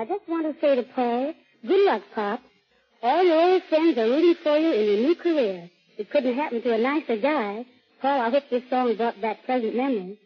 just want to say to Paul, good luck, Pop. All your old friends are rooting for you in your new career. It couldn't happen to a nicer guy. Paul, I hope this song brought back pleasant memories.